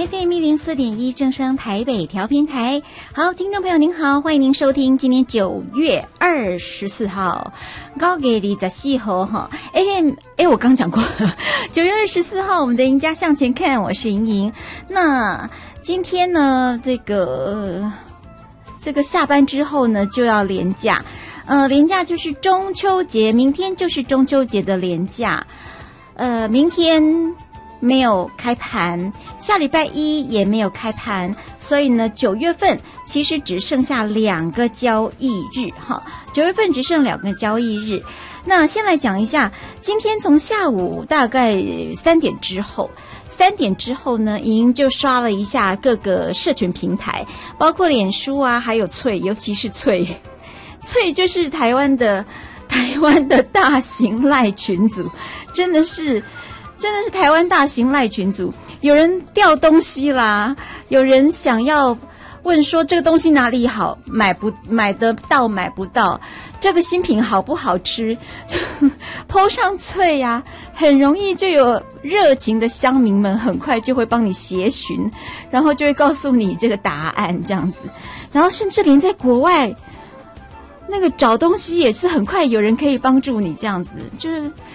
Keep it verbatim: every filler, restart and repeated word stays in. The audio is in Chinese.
F M 一零四点一正声台北调频台。好，听众朋友您好，欢迎您收听今天九月二十四号高给你在西河哈 F M 哎，我刚讲过九月二十四号我们的赢家向前看，我是莹莹。那今天呢，这个这个下班之后呢，就要连假，呃，连假就是中秋节，明天就是中秋节的连假，呃，明天没有开盘，下礼拜一也没有开盘，所以呢，九月份其实只剩下两个交易日哈，九月份只剩两个交易日。那先来讲一下，今天从下午大概三点之后。三点之后呢，莹莹就刷了一下各个社群平台，包括脸书啊，还有脆，尤其是脆，脆就是台湾的台湾的大型赖群组，真的是真的是台湾大型赖群组，有人掉东西啦，有人想要问说这个东西哪里好，买不买得到买不到，这个新品好不好吃po 上脆呀、啊，很容易就有热情的乡民们很快就会帮你协寻，然后就会告诉你这个答案这样子，然后甚至连在国外那个找东西也是很快有人可以帮助你这样子，就是